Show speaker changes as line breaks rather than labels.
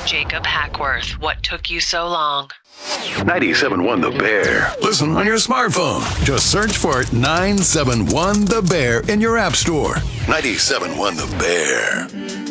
Jacob Hackworth, What Took You So Long?
97.1 The Bear. Listen on your smartphone. Just search for 971 The Bear in your app store. 97.1 The Bear.